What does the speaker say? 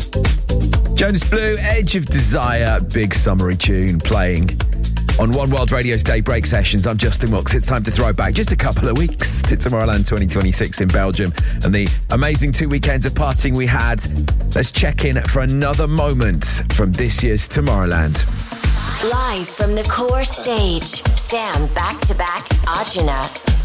Jonas Blue, Edge of Desire, big summery tune playing on One World Radio's Daybreak Sessions. I'm Justin Wilkes. It's time to throw back just a couple of weeks to Tomorrowland 2026 in Belgium and the amazing 2 weekends of partying we had. Let's check in for another moment from this year's Tomorrowland. Live from the core stage, Sam back-to-back Ajana.